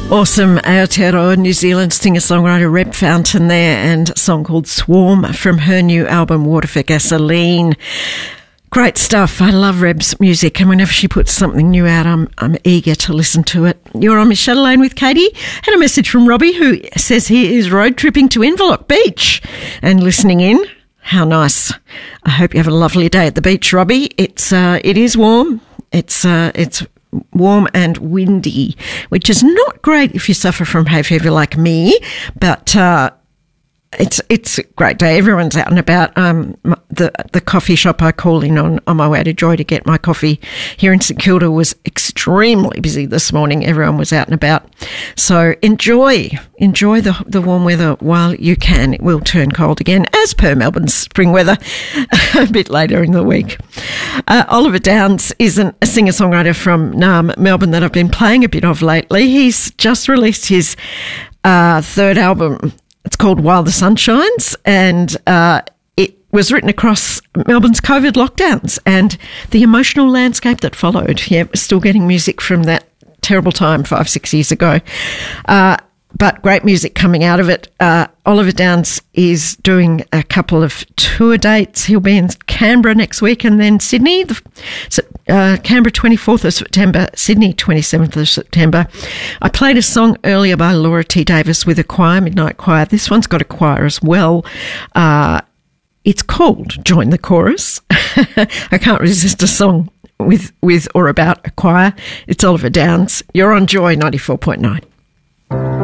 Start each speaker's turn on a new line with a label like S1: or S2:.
S1: Awesome Aotearoa, New Zealand singer-songwriter Reb Fountain there, and a song called Swarm from her new album Water for Gasoline. Great stuff. I love Reb's music, and whenever she puts something new out, I'm eager to listen to it. You're on Michelle Lane with Katie. Had a message from Robbie who says he is road tripping to Inverloch Beach and listening in. How nice. I hope you have a lovely day at the beach, Robbie. It is warm. It's warm and windy, which is not great if you suffer from hay fever like me, but it's a great day. Everyone's out and about. The coffee shop I call in on my way to Joy to get my coffee here in St Kilda was extremely busy this morning. Everyone was out and about. So enjoy the warm weather while you can. It will turn cold again, as per Melbourne's spring weather, a bit later in the week. Oliver Downs is a singer-songwriter from Naarm, Melbourne, that I've been playing a bit of lately. He's just released his third album. It's called While the Sun Shines, and it was written across Melbourne's COVID lockdowns and the emotional landscape that followed. Yeah, we're still getting music from that terrible time 5-6 years ago. But great music coming out of it. Oliver Downs is doing a couple of tour dates. He'll be in Canberra next week, and then Sydney, Canberra 24th of September, Sydney 27th of September. I played a song earlier by Laura T. Davis with a choir, Midnight Choir. This one's got a choir as well. It's called Join the Chorus. I can't resist a song with or about a choir. It's Oliver Downs. You're on Joy 94.9.